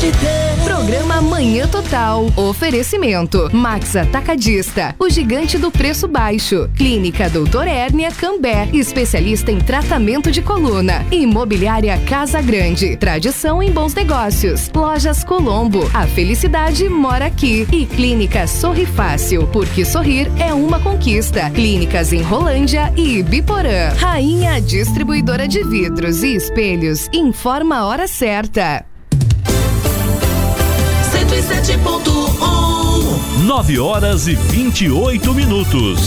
pode ter. Programa Manhã Total. Oferecimento Max Atacadista, o gigante do preço baixo. Clínica Doutor Hérnia Cambé, especialista em tratamento de coluna. Imobiliária Casa Grande, tradição em bons negócios. Lojas Colombo, a felicidade mora aqui. E Clínica Sorri Fácil, porque sorrir é uma conquista. Clínicas em Rolândia e Ibiporã. Rainha Distribuidora de Vidros e Espelhos, informa a hora certa. 107.1 9 horas e 28 minutos.